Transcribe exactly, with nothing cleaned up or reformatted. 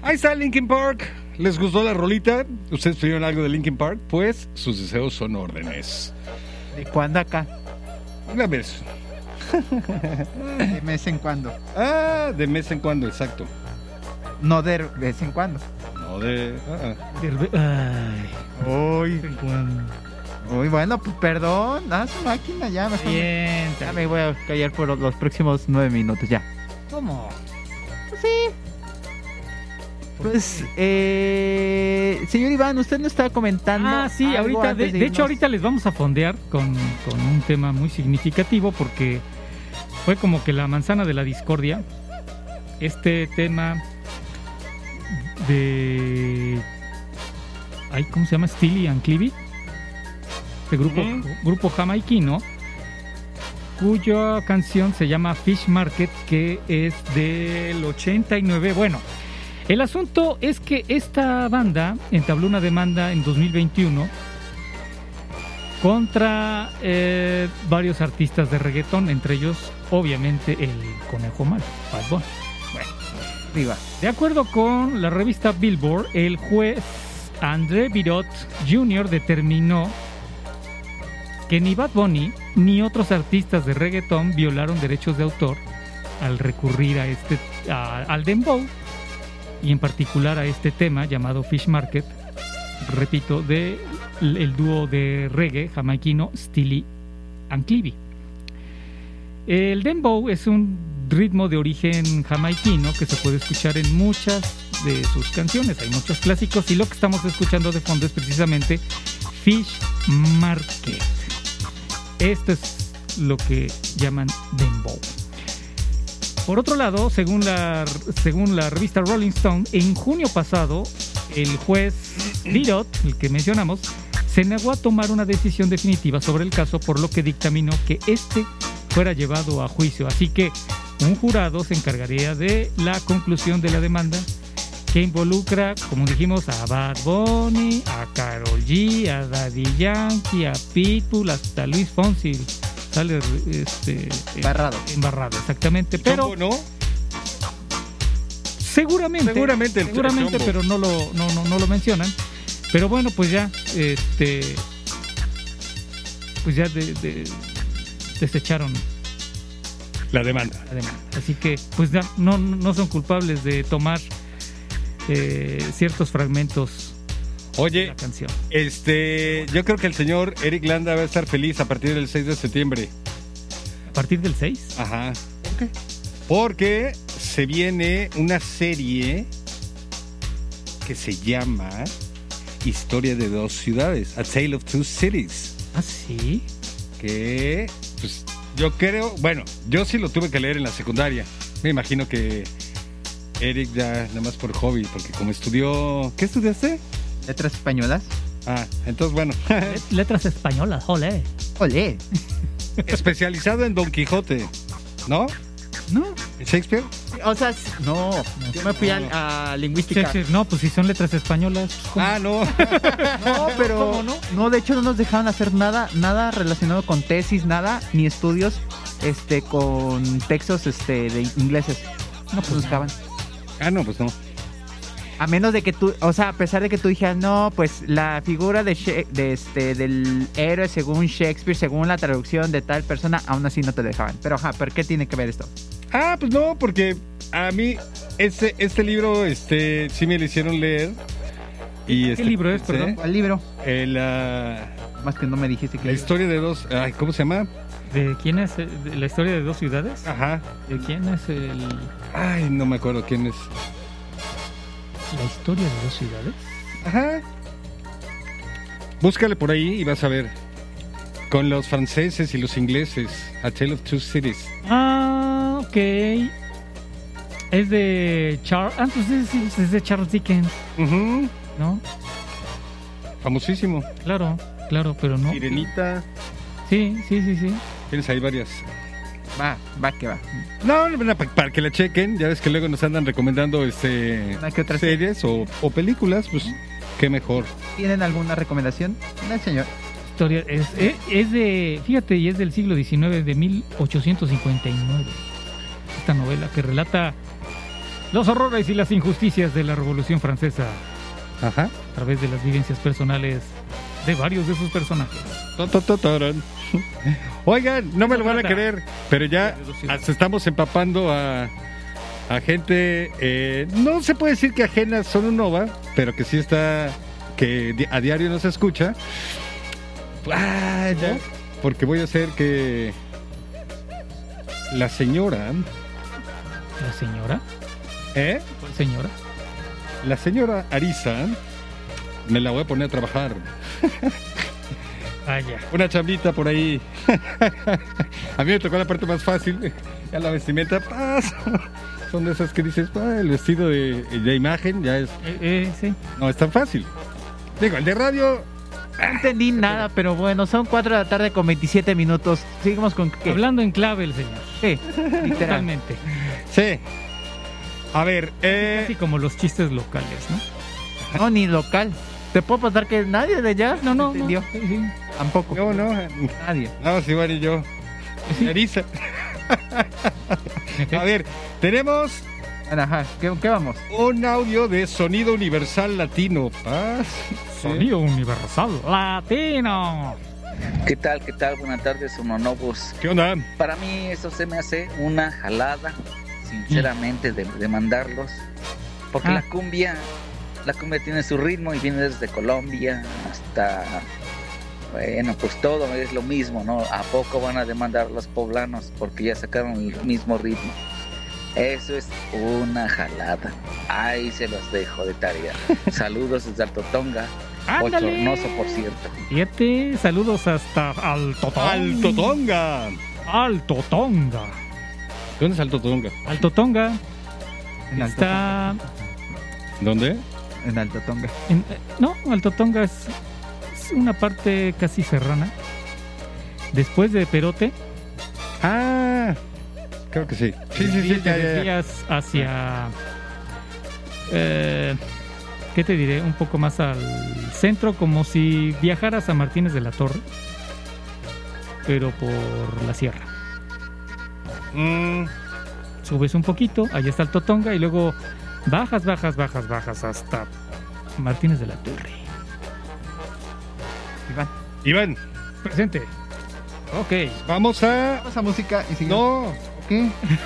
Ahí está Linkin Park. ¿Les gustó la rolita? ¿Ustedes pidieron algo de Linkin Park? Pues sus deseos son órdenes. ¿De cuándo acá? Una vez. De mes en cuando. Ah, de mes en cuando, exacto. No de vez en cuando. No de... Ah, Ay. Uy. Cuando... Uy, bueno, pues perdón. Ah, su máquina ya. Mejor Bien. me, ya me voy a callar por los próximos nueve minutos ya. ¿Cómo? Pues sí. Pues, eh, señor Iván, usted nos estaba comentando. Ah, sí, algo ahorita, antes de, de irnos. hecho ahorita les vamos a fondear con, con un tema muy significativo porque fue como que la manzana de la discordia, este tema de... Ay, ¿cómo se llama? Steely and Cleavy, este grupo, Uh-huh. grupo jamaiquino, cuya canción se llama Fish Market, que es del ochenta y nueve. Bueno, el asunto es que esta banda entabló una demanda en dos mil veintiuno contra eh, varios artistas de reggaetón, entre ellos, obviamente, el Conejo Malo, Bad Bunny. Bueno, Viva. de acuerdo con la revista Billboard, el juez André Birot junior determinó que ni Bad Bunny ni otros artistas de reggaetón violaron derechos de autor al recurrir a este a, al dembow, y en particular a este tema llamado Fish Market, repito, de el dúo de reggae jamaiquino Steely and Cleavy. El dembow es un ritmo de origen jamaiquino que se puede escuchar en muchas de sus canciones. Hay muchos clásicos y lo que estamos escuchando de fondo es precisamente Fish Market. Esto es lo que llaman dembow. Por otro lado, según la, según la revista Rolling Stone, en junio pasado, el juez Birot, el que mencionamos, se negó a tomar una decisión definitiva sobre el caso, por lo que dictaminó que este fuera llevado a juicio. Así que un jurado se encargaría de la conclusión de la demanda, que involucra, como dijimos, a Bad Bunny, a Karol G, a Daddy Yankee, a Pitbull, hasta Luis Fonsi. Sale este, Embarrado. Embarrado, exactamente. Pero ¿Chombo, no? seguramente, Seguramente el seguramente, Chombo. pero no lo, no, no, no lo mencionan. Pero bueno, pues ya, este, pues ya de, de, desecharon La demanda. la demanda. Así que, pues ya, no, no son culpables de tomar eh, ciertos fragmentos de Oye, la canción. este, yo creo que el señor Eric Landa va a estar feliz a partir del seis de septiembre. ¿A partir del seis? Ajá. ¿Por qué? Porque se viene una serie que se llama Historia de dos ciudades, A Tale of Two Cities. Ah, sí. Que, pues, yo creo, bueno, yo sí lo tuve que leer en la secundaria. Me imagino que Eric ya nada más por hobby, porque como estudió, ¿qué estudiaste? Letras españolas. Ah, entonces bueno, Letras españolas, jole. Olé. especializado en Don Quijote, ¿no? No. ¿En Shakespeare? O sea, no. Yo me fui a, a lingüística. Shakespeare, no, pues si son letras españolas. ¿cómo? Ah, no. No, pero ¿Cómo no? no, de hecho no nos dejaron hacer nada, nada relacionado con tesis, nada, ni estudios, este, con textos, este, de ingleses. No, pues buscaban. Ah, no, pues no. A menos de que tú, o sea, a pesar de que tú dijeras, no, pues la figura de, She- de este, del héroe según Shakespeare, según la traducción de tal persona, aún así no te dejaban. Pero, ajá, ¿pero qué tiene que ver esto? Ah, pues no, porque a mí este, este libro, este, sí me lo hicieron leer. Y ¿Qué este, libro es, pensé, perdón? ¿Cuál libro? eh, la, Más que no me dijiste que... la historia de dos, ay, ¿cómo se llama? ¿De quién es? eh, de ¿La historia de dos ciudades? Ajá. ¿De quién es el, Ay, no me acuerdo quién es. la historia de dos ciudades? Ajá. Búscale por ahí y vas a ver. Con los franceses y los ingleses. A Tale of Two Cities. Ah, ok. Es de Charles. Ah, pues es, es- es de Charles Dickens, Ujú. ¿no? Famosísimo. Claro, claro, pero no. Sirenita. Sí, sí, sí, sí. Tienes ahí varias. Va, va que va. No, no, no, pa- para que la chequen. Ya ves que luego nos andan recomendando este Una que otra series o, o películas. Pues qué mejor. ¿Tienen alguna recomendación? No, señor. Historia es, es, es de, fíjate, y es del siglo diecinueve, de mil ochocientos cincuenta y nueve. Esta novela que relata Los horrores y las injusticias de la Revolución Francesa Ajá. a través de las vivencias personales de varios de sus personajes. Ta, ta, ta, tarán. Oigan, no me lo van a trata? creer, pero ya hasta estamos empapando a, a gente, eh, no se puede decir que ajena son un Nova, pero que sí está, que di- a diario nos escucha. Ah, ya, porque voy a hacer que la señora, ¿La señora? ¿eh? ¿Cuál señora? La señora Arisa, me la voy a poner a trabajar. Ah, ya. Una chambita por ahí. A mí me tocó la parte más fácil. Ya la vestimenta, paz. Son de esas que dices, ah, el vestido de, de imagen ya es. Eh, eh, sí. No es tan fácil. Digo, el de radio. No entendí nada, pero bueno, son cuatro de la tarde con veintisiete minutos. Seguimos con qué. Hablando en clave el señor. Sí, literal. Totalmente. Sí. A ver, eh. Así como los chistes locales, ¿no? No, ni local. ¿Te puedo pasar que nadie de allá No, no, no. entendió? Sí, sí. Tampoco. No, no. Nadie. No, si Iván y yo. Arisa. A ver, tenemos Bueno, ajá, ¿qué, qué vamos? un audio de Sonido Universal Latino. Paz. Sonido universal latino. ¿Qué tal? ¿Qué tal? Buenas tardes, monobos. ¿Qué onda? Para mí eso se me hace una jalada, sinceramente, de, de mandarlos. Porque Ah. la cumbia, la cumbia tiene su ritmo y viene desde Colombia hasta... Bueno, pues todo es lo mismo, ¿no? ¿A poco van a demandar los poblanos porque ya sacaron el mismo ritmo? Eso es una jalada. Ahí se los dejo de tarea. Saludos desde Alto Tonga. ¡Ándale! Bochornoso, por cierto. Siete saludos hasta Alto Tonga. Alto Tonga. Alto Tonga. ¿Dónde es Alto Tonga? Alto Tonga En Alto está... ¿Dónde? En Alto Tonga. en- eh, no, Alto Tonga es, es una parte casi serrana. Después de Perote, Ah, creo que sí. Sí, sí, sí, desvías- ya, ya, ya. desvías hacia... eh, ¿qué te diré? Un poco más al centro, como si viajaras a Martínez de la Torre, pero por la sierra. Mm, Subes un poquito, ahí está Alto Tonga, y luego bajas, bajas, bajas, bajas hasta Martínez de la Torre. Iván. Iván, Presente. Ok. vamos a... Vamos a música y seguimos. No, ¿Qué?